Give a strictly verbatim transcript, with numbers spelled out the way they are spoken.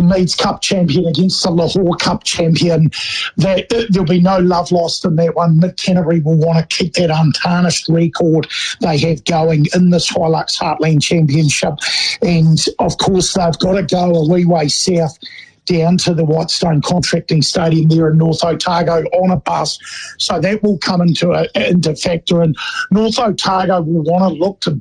Meads Cup champion against the Lahore Cup champion. That there'll be no love lost in that one. Mid Canterbury will want to keep that untarnished record they have going in this Hilux Heartland Championship, and of course they've got to go a wee way south down to the Whitestone Contracting Stadium there in North Otago on a bus. So that will come into a, into factor, and North Otago will want to look to